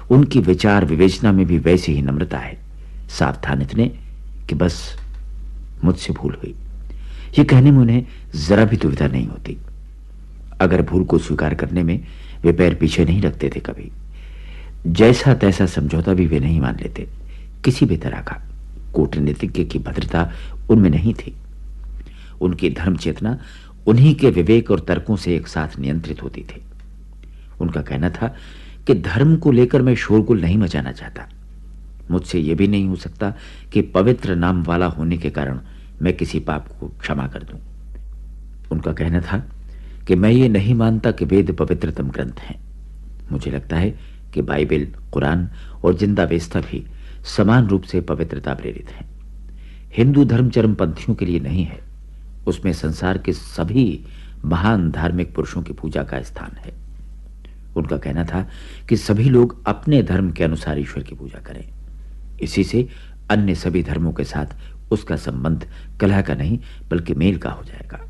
उनकी विचार विवेचना में भी वैसी ही नम्रता है। साफ था इतने कि बस मुझसे भूल हुई, ये कहने में उन्हें जरा भी दुविधा नहीं होती। अगर भूल को स्वीकार करने में वे पैर पीछे नहीं रखते थे कभी। जैसा तैसा समझौता भी वे नहीं मान लेते। किसी भी तरह का कूटनीतिज्ञ की भद्रता उनमें नहीं थी। उनकी धर्म चेतना उन्हीं के विवेक और तर्कों से एक साथ नियंत्रित होती थी। उनका कहना था कि धर्म को लेकर मैं शोरगुल नहीं मचाना चाहता। मुझसे यह भी नहीं हो सकता कि पवित्र नाम वाला होने के कारण मैं किसी पाप को क्षमा कर दूं। उनका कहना था कि मैं ये नहीं मानता कि वेद पवित्रतम ग्रंथ हैं। मुझे लगता है कि बाइबल, कुरान और जिंदा वेस्ता भी समान रूप से पवित्रता प्रेरित हैं। हिंदू धर्म चरमपंथियों के लिए नहीं है, उसमें संसार के सभी महान धार्मिक पुरुषों की पूजा का स्थान है। उनका कहना था कि सभी लोग अपने धर्म के अनुसार ईश्वर की पूजा करें। इसी से अन्य सभी धर्मों के साथ उसका संबंध कलह का नहीं बल्कि मेल का हो जाएगा।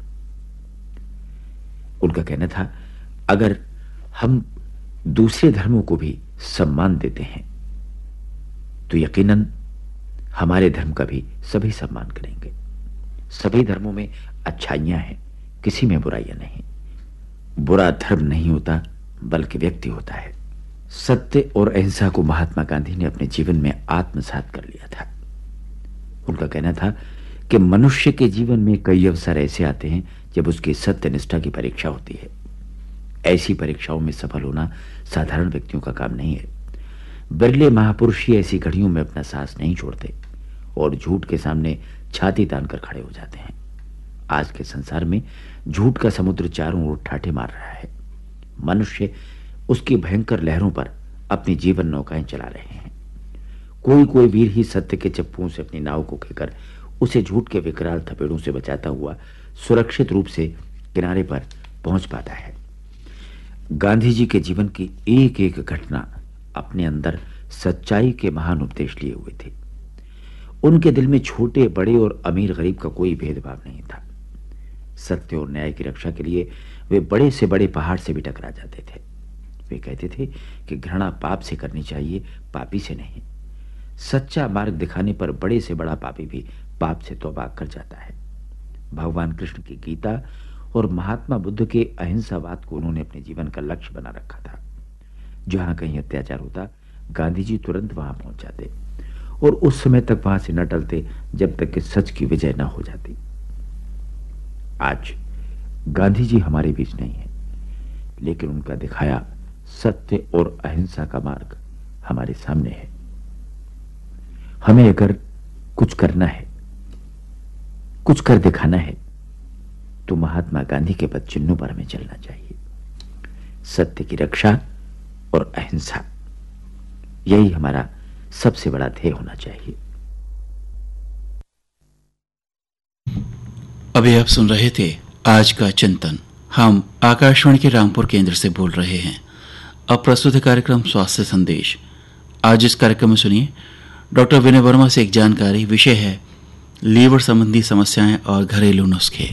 उनका कहना था अगर हम दूसरे धर्मों को भी सम्मान देते हैं तो यकीनन हमारे धर्म का भी सभी सम्मान करेंगे। सभी धर्मों में अच्छाइयां हैं, किसी में बुराइयां नहीं। बुरा धर्म नहीं होता बल्कि व्यक्ति होता है। सत्य और अहिंसा को महात्मा गांधी ने अपने जीवन में आत्मसात कर लिया था। उनका कहना था कि मनुष्य के जीवन में कई अवसर ऐसे आते हैं जब उसकी सत्यनिष्ठा की परीक्षा होती है। ऐसी परीक्षाओं में सफल होना साधारण व्यक्तियों का काम नहीं है। बिरले महापुरुष ही ऐसी घड़ियों में अपना साहस नहीं छोड़ते और झूठ के सामने छाती तानकर खड़े हो जाते हैं। आज के संसार में झूठ का समुद्र चारों ओर ठाठे मार रहा है। मनुष्य उसकी भयंकर लहरों पर अपनी जीवन नौकाएं चला रहे हैं। कोई कोई वीर ही सत्य के चप्पुओं से अपनी नाव को खेकर उसे झूठ के विकराल थपेड़ों से बचाता हुआ सुरक्षित रूप से किनारे पर पहुंच पाता है। गांधी जी के जीवन की एक एक घटना अपने अंदर सच्चाई के महान उपदेश लिए हुए थे। उनके दिल में छोटे बड़े और अमीर गरीब का कोई भेदभाव नहीं था। सत्य और न्याय की रक्षा के लिए वे बड़े से बड़े पहाड़ से भी टकरा जाते थे। वे कहते थे कि घृणा पाप से करनी चाहिए, पापी से नहीं। सच्चा मार्ग दिखाने पर बड़े से बड़ा पापी भी पाप से तौबा कर जाता है। भगवान कृष्ण की गीता और महात्मा बुद्ध के अहिंसावाद को उन्होंने अपने जीवन का लक्ष्य बना रखा था। जहां कहीं अत्याचार होता, गांधी जी तुरंत वहां पहुंच जाते और उस समय तक वहां से न टलते जब तक कि सच की विजय न हो जाती। आज गांधी जी हमारे बीच नहीं है, लेकिन उनका दिखाया सत्य और अहिंसा का मार्ग हमारे सामने है। हमें अगर कुछ करना है, कुछ कर दिखाना है, तो महात्मा गांधी के पद चिन्हों पर हमें चलना चाहिए। सत्य की रक्षा और अहिंसा, यही हमारा सबसे बड़ा ध्येय होना चाहिए। अभी आप सुन रहे थे आज का चिंतन। हम आकाशवाणी के रामपुर केंद्र से बोल रहे हैं। अब प्रस्तुत है कार्यक्रम स्वास्थ्य संदेश। आज इस कार्यक्रम में सुनिए डॉक्टर विनय वर्मा से एक जानकारी। विषय है लीवर संबंधी समस्याएं और घरेलू नुस्खे।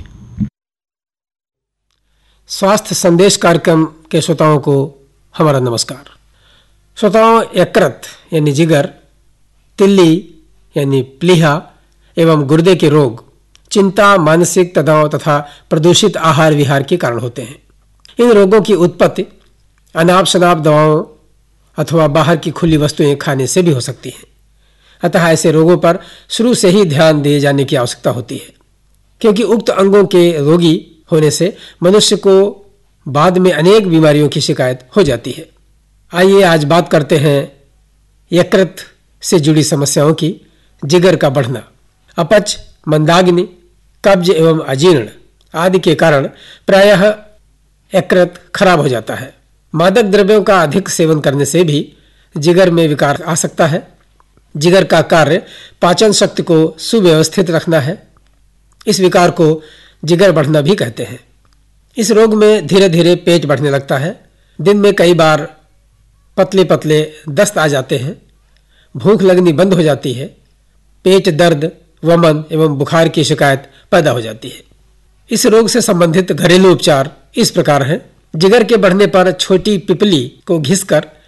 स्वास्थ्य संदेश कार्यक्रम के श्रोताओं को हमारा नमस्कार। श्रोताओं, यकृत यानी जिगर, तिल्ली यानी प्लीहा एवं गुर्दे के रोग चिंता, मानसिक तनाव तथा प्रदूषित आहार विहार के कारण होते हैं। इन रोगों की उत्पत्ति अनाप शनाप दवाओं अथवा बाहर की खुली वस्तुएं खाने से भी हो सकती है। अतः ऐसे रोगों पर शुरू से ही ध्यान दिए जाने की आवश्यकता होती है, क्योंकि उक्त अंगों के रोगी होने से मनुष्य को बाद में अनेक बीमारियों की शिकायत हो जाती है। आइए आज बात करते हैं यकृत से जुड़ी समस्याओं की। जिगर का बढ़ना, अपच, मंदाग्नि, कब्ज एवं अजीर्ण आदि के कारण प्रायः यकृत खराब हो जाता है। मादक द्रव्यों का अधिक सेवन करने से भी जिगर में विकार आ सकता है। जिगर का कार्य पाचन शक्ति को सुव्यवस्थित रखना है। इस विकार को जिगर बढ़ना भी कहते हैं। इस रोग में धीरे धीरे पेट बढ़ने लगता है। दिन में कई बार पतले पतले दस्त आ जाते हैं। भूख लगनी बंद हो जाती है। पेट दर्द, वमन एवं बुखार की शिकायत पैदा हो जाती है। इस रोग से संबंधित घरेलू उपचार इस प्रकार हैं। जिगर के बढ़ने पर छोटी पिपली को घिसकर